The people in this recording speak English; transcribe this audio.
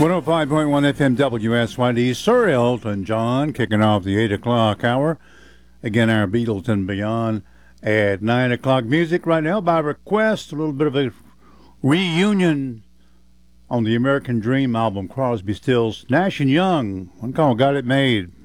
105.1 FM WSYD, Sir Elton John, kicking off the 8 o'clock hour. Again, our Beatles and Beyond at 9 o'clock. Music right now by request, a little bit of a reunion on the American Dream album, Crosby, Stills, Nash & Young. One called Got It Made.